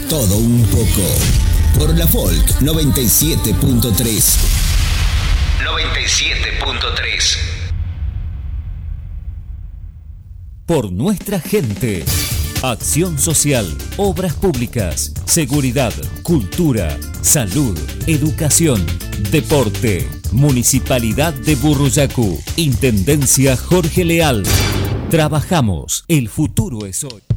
todo un poco. Por la Folk 97.3. 97.3. Por nuestra gente. Acción social, obras públicas, seguridad, cultura, salud, educación, deporte. Municipalidad de Burruyacu. Intendencia Jorge Leal. Trabajamos. El futuro es hoy.